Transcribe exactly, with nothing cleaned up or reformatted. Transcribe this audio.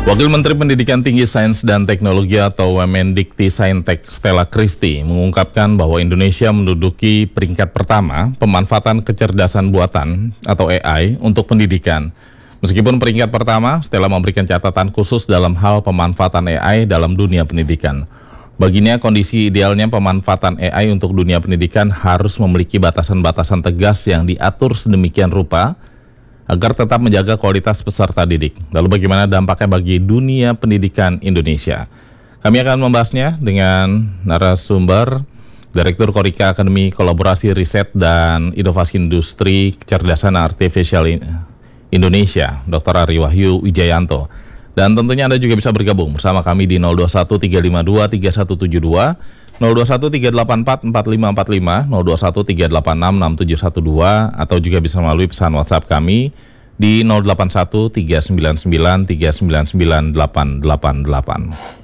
Wakil Menteri Pendidikan Tinggi Sains dan Teknologi atau Wemendikti-Saintek Stella Christy mengungkapkan bahwa Indonesia menduduki peringkat pertama pemanfaatan kecerdasan buatan atau A I untuk pendidikan. Meskipun peringkat pertama, Stella memberikan catatan khusus dalam hal pemanfaatan A I dalam dunia pendidikan. Baginya, kondisi idealnya pemanfaatan A I untuk dunia pendidikan harus memiliki batasan-batasan tegas yang diatur sedemikian rupa agar tetap menjaga kualitas peserta didik. Lalu bagaimana dampaknya bagi dunia pendidikan Indonesia? Kami akan membahasnya dengan narasumber Direktur Korika Akademi Kolaborasi Riset dan Inovasi Industri Kecerdasan Artifisial Indonesia, Doktor Ari Wahyu Wijayanto. Dan tentunya Anda juga bisa bergabung bersama kami di nol dua satu tiga lima dua tiga satu tujuh dua, nol dua satu tiga delapan empat empat lima empat lima, nol dua satu tiga delapan enam enam tujuh satu dua, atau juga bisa melalui pesan WhatsApp kami di nol delapan satu tiga sembilan sembilan tiga sembilan sembilan delapan delapan delapan.